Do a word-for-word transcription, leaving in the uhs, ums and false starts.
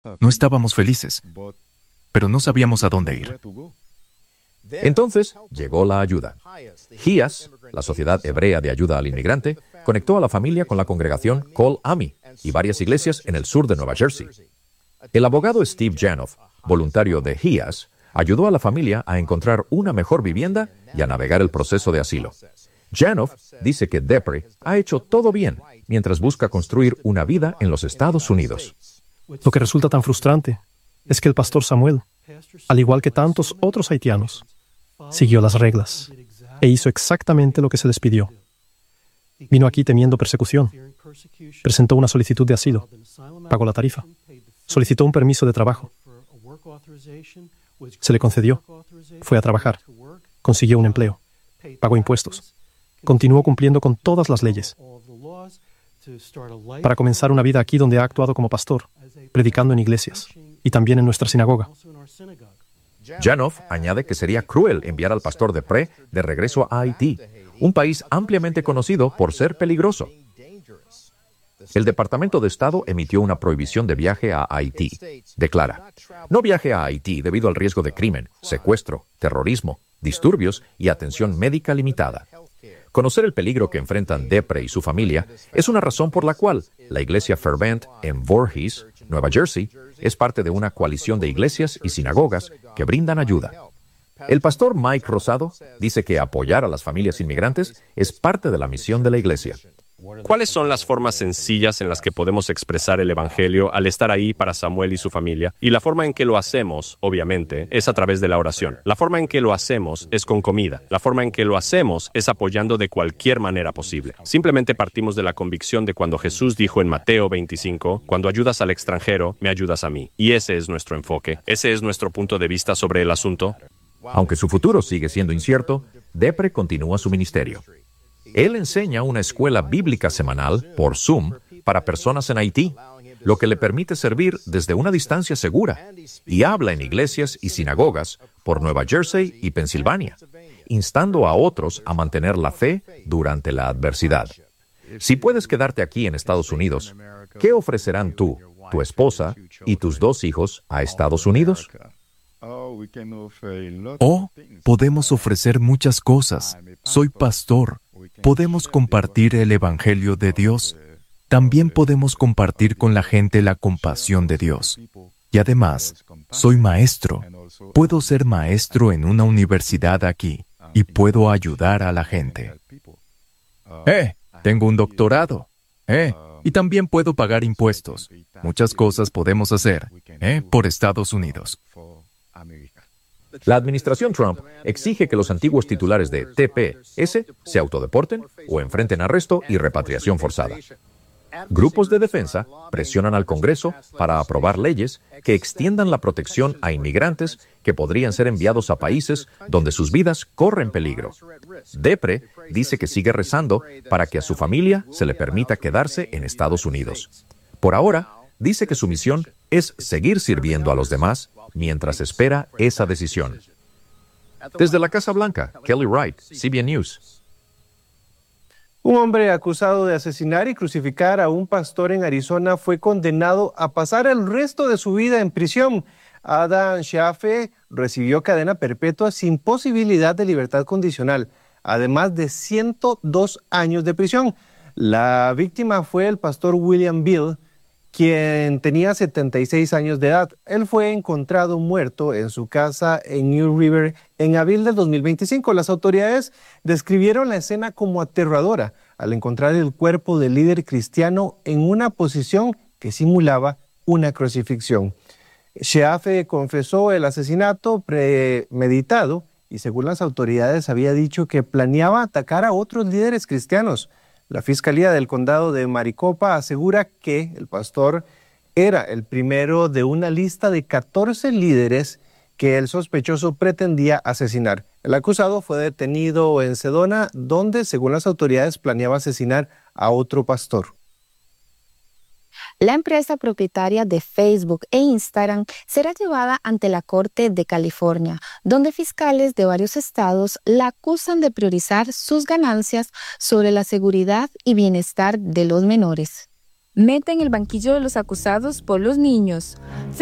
No estábamos felices, pero no sabíamos a dónde ir. Entonces llegó la ayuda. Hías, la Sociedad Hebrea de Ayuda al Inmigrante, conectó a la familia con la congregación Kol Ami y varias iglesias en el sur de Nueva Jersey. El abogado Steve Janoff, voluntario de Hías, ayudó a la familia a encontrar una mejor vivienda y a navegar el proceso de asilo. Janoff dice que Depre ha hecho todo bien mientras busca construir una vida en los Estados Unidos. Lo que resulta tan frustrante es que el pastor Samuel, al igual que tantos otros haitianos, siguió las reglas e hizo exactamente lo que se les pidió. Vino aquí temiendo persecución. Presentó una solicitud de asilo. Pagó la tarifa. Solicitó un permiso de trabajo. Se le concedió. Fue a trabajar. Consiguió un empleo. Pagó impuestos. Continuó cumpliendo con todas las leyes para comenzar una vida aquí donde ha actuado como pastor, predicando en iglesias y también en nuestra sinagoga. Janoff añade que sería cruel enviar al pastor Depre de regreso a Haití, un país ampliamente conocido por ser peligroso. El Departamento de Estado emitió una prohibición de viaje a Haití. Declara: no viaje a Haití debido al riesgo de crimen, secuestro, terrorismo, disturbios y atención médica limitada. Conocer el peligro que enfrentan Depre y su familia es una razón por la cual la iglesia Fervent en Voorhees, Nueva Jersey, es parte de una coalición de iglesias y sinagogas que brindan ayuda. El pastor Mike Rosado dice que apoyar a las familias inmigrantes es parte de la misión de la iglesia. ¿Cuáles son las formas sencillas en las que podemos expresar el Evangelio al estar ahí para Samuel y su familia? Y la forma en que lo hacemos, obviamente, es a través de la oración. La forma en que lo hacemos es con comida. La forma en que lo hacemos es apoyando de cualquier manera posible. Simplemente partimos de la convicción de cuando Jesús dijo en Mateo veinticinco, cuando ayudas al extranjero, me ayudas a mí. Y ese es nuestro enfoque. Ese es nuestro punto de vista sobre el asunto. Aunque su futuro sigue siendo incierto, Depre continúa su ministerio. Él enseña una escuela bíblica semanal por Zoom para personas en Haití, lo que le permite servir desde una distancia segura, y habla en iglesias y sinagogas por Nueva Jersey y Pensilvania, instando a otros a mantener la fe durante la adversidad. Si puedes quedarte aquí en Estados Unidos, ¿qué ofrecerán tú, tu esposa y tus dos hijos a Estados Unidos? Oh, podemos ofrecer muchas cosas. Soy pastor. Podemos compartir el Evangelio de Dios. También podemos compartir con la gente la compasión de Dios. Y además, soy maestro. Puedo ser maestro en una universidad aquí y puedo ayudar a la gente. Eh, tengo un doctorado. Eh, y también puedo pagar impuestos. Muchas cosas podemos hacer, eh, por Estados Unidos. La administración Trump exige que los antiguos titulares de T P S se autodeporten o enfrenten arresto y repatriación forzada. Grupos de defensa presionan al Congreso para aprobar leyes que extiendan la protección a inmigrantes que podrían ser enviados a países donde sus vidas corren peligro. Depre dice que sigue rezando para que a su familia se le permita quedarse en Estados Unidos. Por ahora, dice que su misión es seguir sirviendo a los demás mientras espera esa decisión. Desde la Casa Blanca, Kelly Wright, C B N News. Un hombre acusado de asesinar y crucificar a un pastor en Arizona fue condenado a pasar el resto de su vida en prisión. Adam Sheaffe recibió cadena perpetua sin posibilidad de libertad condicional, además de ciento dos años de prisión. La víctima fue el pastor William Bill, quien tenía setenta y seis años de edad. Él fue encontrado muerto en su casa en New River en abril del dos mil veinticinco. Las autoridades describieron la escena como aterradora al encontrar el cuerpo del líder cristiano en una posición que simulaba una crucifixión. Sheaffe confesó el asesinato premeditado y, según las autoridades, había dicho que planeaba atacar a otros líderes cristianos. La Fiscalía del Condado de Maricopa asegura que el pastor era el primero de una lista de catorce líderes que el sospechoso pretendía asesinar. El acusado fue detenido en Sedona, donde, según las autoridades, planeaba asesinar a otro pastor. La empresa propietaria de Facebook e Instagram será llevada ante la Corte de California, donde fiscales de varios estados la acusan de priorizar sus ganancias sobre la seguridad y bienestar de los menores. Meta en el banquillo de los acusados por los niños.